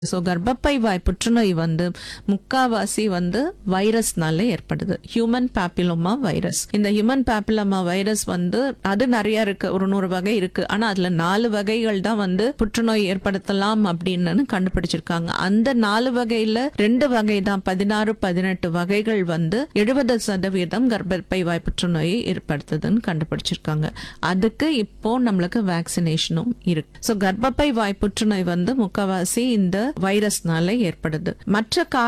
So கர்ப்பப்பை வாய் புற்றுநோய் வந்து முக்காவாசி வந்து வைரஸ்னால ஏற்படுது. Human papilloma virus. இந்த ஹியூமன் பாப்பிலோமா வைரஸ் வந்து அது நிறைய இருக்கு, ஒரு 100 வகை இருக்கு. ஆனா அதுல 4 வகைகள் தான் வந்து புற்றுநோய் ஏற்படுத்தலாம் அப்படின்னு கண்டுபிடிச்சிருக்காங்க. அந்த 4 வகையில 2 வகை தான் 16, 18 வகைகள் வந்து 70% கர்ப்பப்பை வாய் புற்றுநோயை ஏற்படுத்துதுன்னு கண்டுபிடிச்சிருக்காங்க. அதுக்கு இப்போ நம்மளுக்கு வேக்சினேஷனும் இருக்கு. ஸோ கர்ப்பப்பை வாய் புற்றுநோய் வந்து முக்காவாசி இந்த வைரஸ்னால ஏற்படுது. மற்ற